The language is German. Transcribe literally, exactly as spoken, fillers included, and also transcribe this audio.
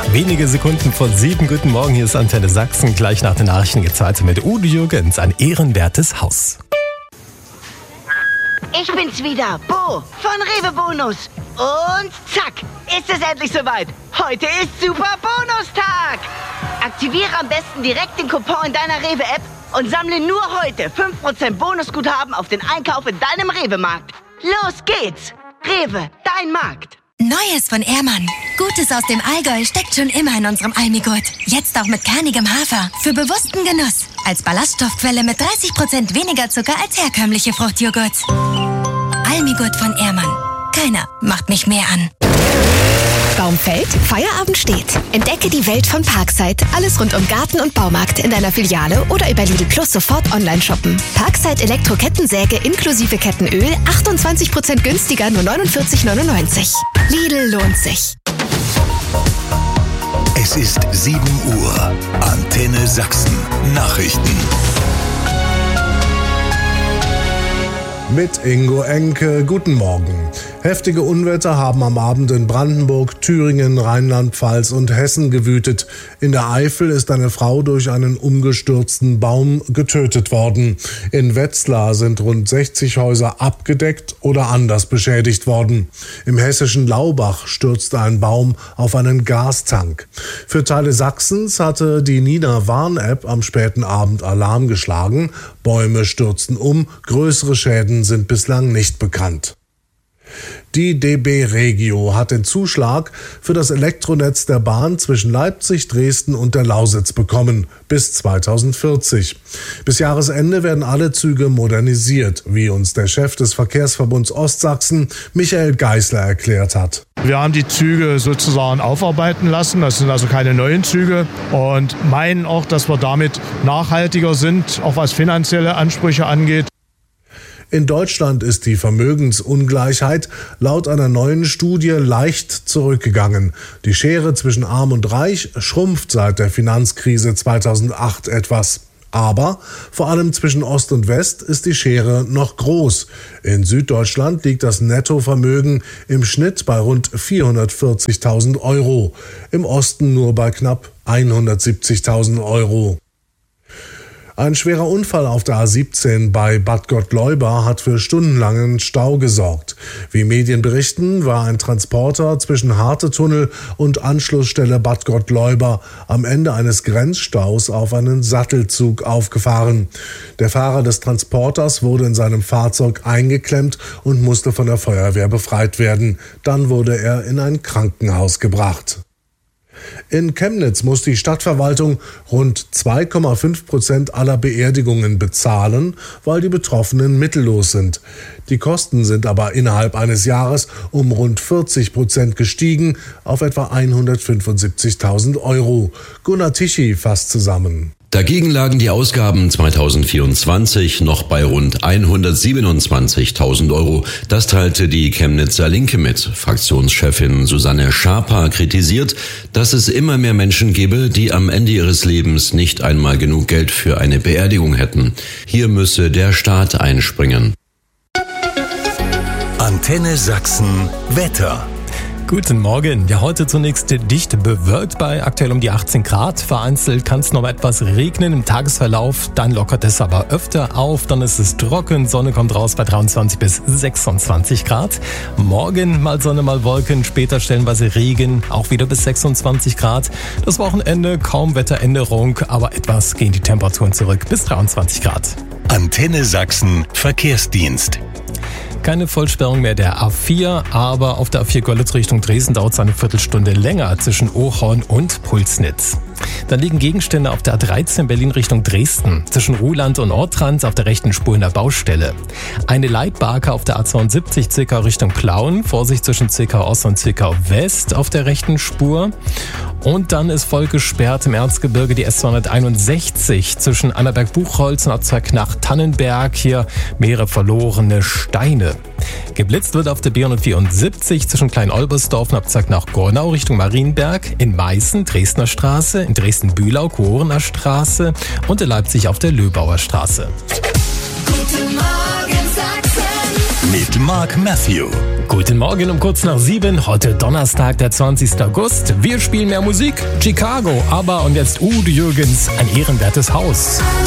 Wenige Sekunden vor sieben. Guten Morgen, hier ist Antenne Sachsen. Gleich nach den Nachrichten geht's weiter mit Udo Jürgens, ein ehrenwertes Haus. Ich bin's wieder, Bo von Rewe Bonus. Und zack, ist es endlich soweit. Heute ist Super Bonustag. Aktiviere am besten direkt den Coupon in deiner Rewe-App und sammle nur heute fünf Prozent Bonusguthaben auf den Einkauf in deinem Rewe-Markt. Los geht's. Rewe, dein Markt. Neues von Ehrmann. Gutes aus dem Allgäu steckt schon immer in unserem Almigurt. Jetzt auch mit kernigem Hafer. Für bewussten Genuss. Als Ballaststoffquelle mit dreißig Prozent weniger Zucker als herkömmliche Fruchtjoghurts. Almigurt von Ehrmann. Keiner macht mich mehr an. Baum fällt, Feierabend steht. Entdecke die Welt von Parkside. Alles rund um Garten und Baumarkt in deiner Filiale oder über Lidl Plus sofort online shoppen. Parkside Elektro-Kettensäge inklusive Kettenöl achtundzwanzig Prozent günstiger, nur neunundvierzig neunundneunzig. Lidl lohnt sich. Es ist sieben Uhr. Antenne Sachsen. Nachrichten. Mit Ingo Enke, guten Morgen. Heftige Unwetter haben am Abend in Brandenburg, Thüringen, Rheinland-Pfalz und Hessen gewütet. In der Eifel ist eine Frau durch einen umgestürzten Baum getötet worden. In Wetzlar sind rund sechzig Häuser abgedeckt oder anders beschädigt worden. Im hessischen Laubach stürzte ein Baum auf einen Gastank. Für Teile Sachsens hatte die Nina-Warn-App am späten Abend Alarm geschlagen. Bäume stürzten um, größere Schäden sind bislang nicht bekannt. Die D B Regio hat den Zuschlag für das Elektronetz der Bahn zwischen Leipzig, Dresden und der Lausitz bekommen, bis zweitausendvierzig. Bis Jahresende werden alle Züge modernisiert, wie uns der Chef des Verkehrsverbunds Ostsachsen, Michael Geisler, erklärt hat. Wir haben die Züge sozusagen aufarbeiten lassen, das sind also keine neuen Züge und meinen auch, dass wir damit nachhaltiger sind, auch was finanzielle Ansprüche angeht. In Deutschland ist die Vermögensungleichheit laut einer neuen Studie leicht zurückgegangen. Die Schere zwischen Arm und Reich schrumpft seit der Finanzkrise zweitausendacht etwas. Aber vor allem zwischen Ost und West ist die Schere noch groß. In Süddeutschland liegt das Nettovermögen im Schnitt bei rund vierhundertvierzigtausend Euro, im Osten nur bei knapp hundertsiebzigtausend Euro. Ein schwerer Unfall auf der A siebzehn bei Bad Gottleuba hat für stundenlangen Stau gesorgt. Wie Medien berichten, war ein Transporter zwischen Hartetunnel und Anschlussstelle Bad Gottleuba am Ende eines Grenzstaus auf einen Sattelzug aufgefahren. Der Fahrer des Transporters wurde in seinem Fahrzeug eingeklemmt und musste von der Feuerwehr befreit werden. Dann wurde er in ein Krankenhaus gebracht. In Chemnitz muss die Stadtverwaltung rund zwei Komma fünf Prozent aller Beerdigungen bezahlen, weil die Betroffenen mittellos sind. Die Kosten sind aber innerhalb eines Jahres um rund vierzig Prozent gestiegen auf etwa hundertfünfundsiebzigtausend Euro. Gunnar Tichy fasst zusammen. Dagegen lagen die Ausgaben zweitausendvierundzwanzig noch bei rund hundertsiebenundzwanzigtausend Euro. Das teilte die Chemnitzer Linke mit. Fraktionschefin Susanne Schaper kritisiert, dass es immer mehr Menschen gebe, die am Ende ihres Lebens nicht einmal genug Geld für eine Beerdigung hätten. Hier müsse der Staat einspringen. Antenne Sachsen Wetter. Guten Morgen. Ja, heute zunächst dicht bewölkt bei aktuell um die achtzehn Grad. Vereinzelt kann es noch etwas regnen im Tagesverlauf. Dann lockert es aber öfter auf. Dann ist es trocken. Sonne kommt raus bei dreiundzwanzig bis sechsundzwanzig Grad. Morgen mal Sonne, mal Wolken. Später stellenweise Regen. Auch wieder bis sechsundzwanzig Grad. Das Wochenende kaum Wetteränderung. Aber etwas gehen die Temperaturen zurück bis dreiundzwanzig Grad. Antenne Sachsen Verkehrsdienst. Keine Vollsperrung mehr der A vier, aber auf der A vier Görlitz Richtung Dresden dauert es eine Viertelstunde länger zwischen Ochorn und Pulsnitz. Dann liegen Gegenstände auf der A dreizehn Berlin Richtung Dresden, zwischen Ruhland und Ortrand auf der rechten Spur in der Baustelle. Eine Leitbarke auf der A zweiundsiebzig Zwickau Richtung Plauen, Vorsicht zwischen Zwickau Ost und Zwickau West auf der rechten Spur. Und dann ist voll gesperrt im Erzgebirge die S zweihunderteinundsechzig zwischen Annaberg-Buchholz und Abzweig nach Tannenberg. Hier mehrere verlorene Steine. Geblitzt wird auf der B hundertvierundsiebzig zwischen Klein-Olbersdorf und Abzweig nach Gornau Richtung Marienberg, in Meißen Dresdner Straße, in Dresden-Bühlau Korener Straße und in Leipzig auf der Löbauer Straße. Guten Morgen Sachsen. Mit Mark Matthew. Guten Morgen um kurz nach sieben, heute Donnerstag, der zwanzigsten August. Wir spielen mehr Musik. Chicago, aber und jetzt Udo Jürgens, ein ehrenwertes Haus.